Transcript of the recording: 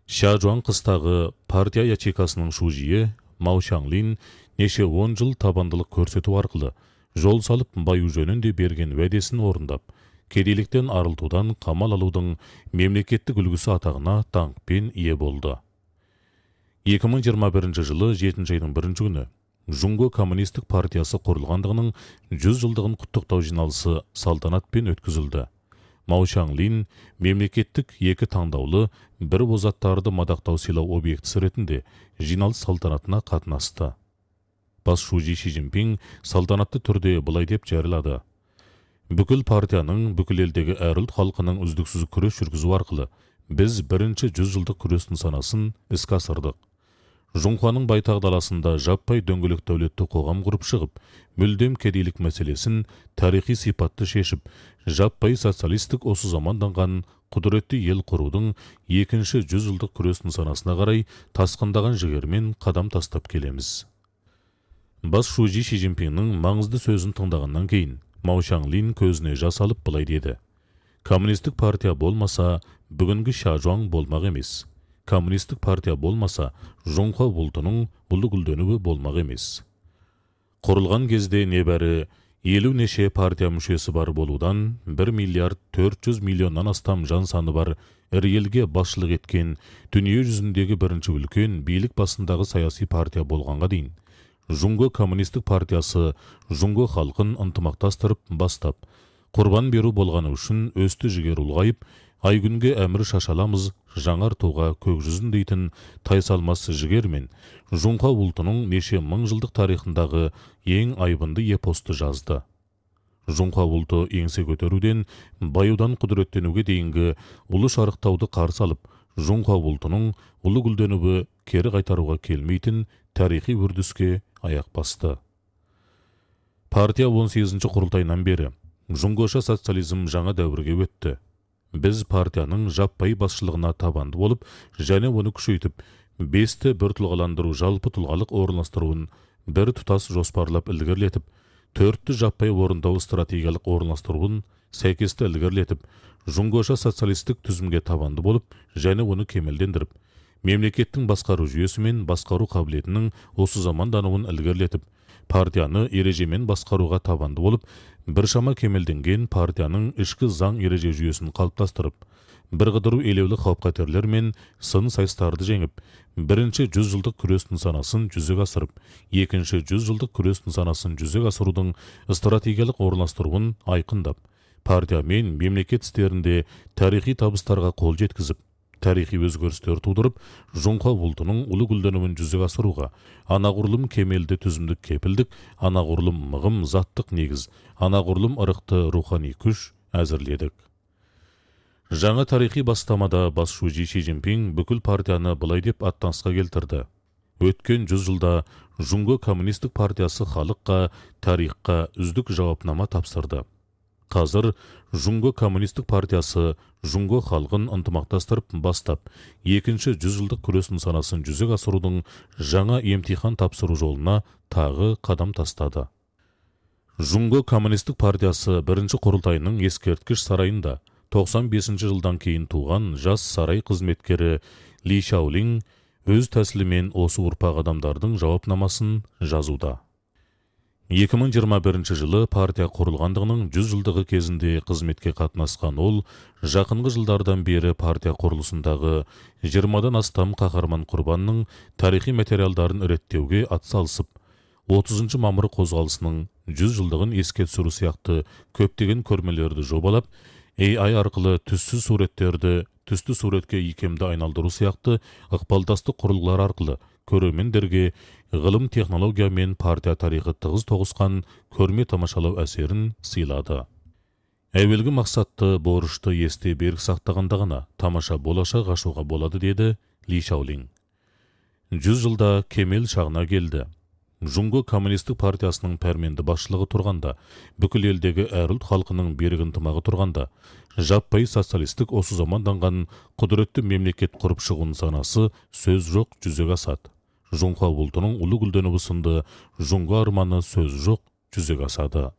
Шажуан қыстағы партия ячейкасының шужиі Мау Шанлин неше 10 жыл табандылық көрсету арқылы жол салып баю жөнінде берген уәдесін орындап, кедейліктен арылтудан қамал алудың мемлекеттік үлгісі атағына даңқпен ие болды. 2021 жылы 7 айдың 1 күні Жунго коммунистік партиясы құрылғандығының 100 жылдығын құттықтау жиналысы салтанатпен өткізілді. Мау Шанлин мемлекеттік екі таңдаулы бір озаттарды мадақтау сыйлау объектісі ретінде жиналыс салтанатына қатынасты. Бас Шужи Ши Цзиньпин салтанатты түрде былай деп жариялады: бүкіл партияның бүкіл елдегі әр ұлт халқының үздіксіз күрес жүргізу арқылы біз бірінші 100 жылдық күрес нысанасын іске асырдық. Жоңхуаның байтақ даласында жаппай дөңгелек дәулетті қоғам құрып шығып, мүлдем кедейлік мәселесін тарихи сипатты шешіп, жаппай социалистік осы заманданған құдіретті ел құрудың екінші 100 жылдық күрес нысанасына қарай тасқындаған жігермен қадам тастап келеміз. Бас Шужи Ши Цзиньпиннің маңызды сөзін тыңдағаннан кейін Мау Шанлин көзіне жас алып былай деді: коммунистік партия болмаса, бүгінгі Шажуан болмақ емес. Коммунистік партия болмаса, Жоңхуа бұлтының бұлы гүлденуі болмақ емес. Құрылған кезде небәрі 50 неше партия мүшесі бар болудан 1 миллиард 400 миллионнан астам жан саны бар ірі елге басшылық еткен дүние жүзіндегі бірінші үлкен билік басындағы саяси партия болғанға дейін, Жунго коммунистік партиясы Жунго халқын ынтымақтастырып бастап, құрбан беру болғаны үшін өсті жігер ұлғайып, ай күнге әмір шашаламыз жаңар туға көк жүзін дейтін тайсалмас жігермен Жоңхуа ұлтының неше мың жылдық тарихындағы ең айбынды эпосты жазды. Жоңхуа ұлты еңсе көтеруден, баюдан құдіреттенуге дейінгі ұлы шарықтауды қарсы алып, Жоңхуа ұлтының ұлы гүлденуі кері қайтаруға келмейтін тарихи үрдіске аяқ басты. Партия 18-ші құрылтайынан бері Жоңгоша социализм жаңа дәуірге өтті. Біз партияның жаппай басшылығына табанды болып, және оны күшейтіп, 5-ті бір тұлғаландыру жалпы тұлғалық орынластыруын бір тұтас жоспарлап ілгерілетіп, 4-ті жаппай орындау стратегиялық орынластыруын сәйкесті ілгерілетіп, Жоңгоша социалистік түзімге табанды болып, және оны кемелдендіріп, мемлекеттің басқару жүйесі мен басқару қабілетінің осы замандануын ілгерілетіп, партияны ережемен басқаруға табанды болып, біршама кемелденген партияның ішкі заң ереже жүйесін қалыптастырып, бірқыдыру елеулі қауіп-қатерлер мен сын сайыстарды жеңіп, бірінші 100 жылдық күрес нысанасын жүзеге асырып, екінші 100 жылдық күрес нысанасын жүзеге асырудың стратегиялық орналастыруын айқындап, партия мен мемлекет істерінде тарихи табыстарға қол жеткізіп, тарихи өзгерістер тудырып, Жоңхуа ұлтының ұлы гүлденуін жүзеге асыруға анағұрлым кемелді түзімдік кепілдік, анағұрлым мығым заттық негіз, анағұрлым ырықты рухани күш әзірледік. Жаңа тарихи бастамада Бас Шужи Ши Цзиньпин бүкіл партияны былай деп аттанысқа келтірді: өткен 100 жылда Жунго коммунистік партиясы халыққа, тарихқа үздік жауапнама тапсырды. Қазір Жунго коммунистік партиясы Жунго халқын ынтымақтастырып бастап, екінші 100 жылдық күрес нысанасын жүзеге асырудың жаңа емтихан тапсыру жолына тағы қадам тастады. Жунго коммунистік партиясы бірінші құрылтайының ескерткіш сарайында 95 жылдан кейін туған жас сарай қызметкері Ли Шаолинь өз тәсілімен осы ұрпақ адамдардың жауапнамасын жазуда. 2021 жылы партия құрылғандығының 100 жылдығы кезінде қызметке қатынасқан ол, жақынғы жылдардан бері партия құрылысындағы 20-дан астам қаһарман құрбанның тарихи материалдарын реттеуге атсалысып, 30 мамыр қозғалысының 100 жылдығын еске түсіру сияқты көптеген көрмелерді жобалап, AI арқылы түссіз суреттерді түсті суретке икемді айналдыру сияқты ықпалдасты құрылғылар арқылы көрермендерге ғылым, технология мен партия тарихы тығыз тоғысқан көрме тамашалау әсерін сыйлады. Әуелгі мақсатты борышты есте берік сақтағанда ғана тамаша болашақ ашуға болады, деді Ли Шаолинь. 100 жылда кемел шағына келді. Жунго коммунистік партиясының пәрменді басшылығы тұрғанда, бүкіл елдегі әр ұлт халқының берік ынтымағы тұрғанда, жаппай социалистік осы заманданған құдіретті мемлекет құрып шығуын санасы сөз жоқ жүзеге асады. Жоңхуа ұлтының ұлы гүлденуі сынды Жунго арманы сөз жоқ жүзеге асады.